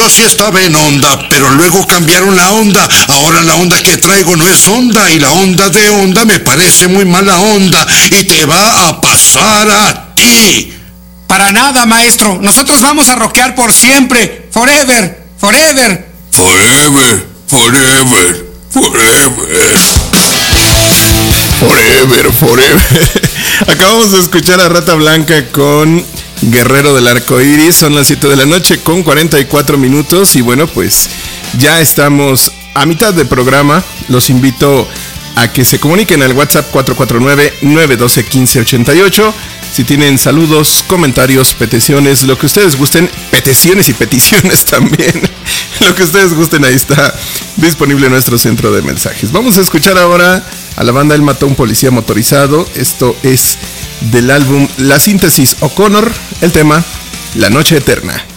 yo sí estaba en onda, pero luego cambiaron la onda. Ahora la onda que traigo no es onda, y la onda de onda me parece muy mala onda, y te va a pasar a ti. Para nada, maestro. Nosotros vamos a rockear por siempre. Forever, forever. Forever, forever, forever. Forever, forever. Acabamos de escuchar a Rata Blanca con Guerrero del Arco Iris. Son las 7 de la noche con 44 minutos. Y bueno, pues ya estamos a mitad del programa. Los invito a que se comuniquen al WhatsApp 449-912-1588. Si tienen saludos, comentarios, peticiones, lo que ustedes gusten, peticiones y peticiones también, lo que ustedes gusten, ahí está disponible nuestro centro de mensajes. Vamos a escuchar ahora a la banda Él Mató a un Policía Motorizado. Esto es del álbum La Síntesis O'Connor, el tema La Noche Eterna.